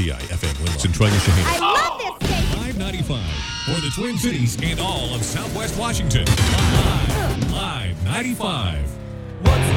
WTI FM Willis and Troy Shaheen. I love this station. 595 for the Twin Cities and all of Southwest Washington. Live 95.